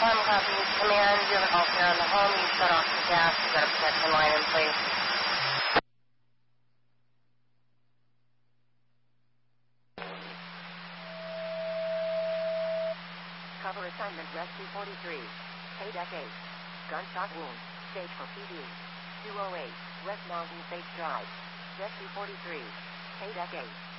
Farm copy. Command, you have a call here on the home. You shut off the gas. You got a protection line in place. Cover assignment Rescue 43. Deck 8. Gunshot wound. Stage for PD. 208. West Mountain State Drive. Rescue 43. Deck 8.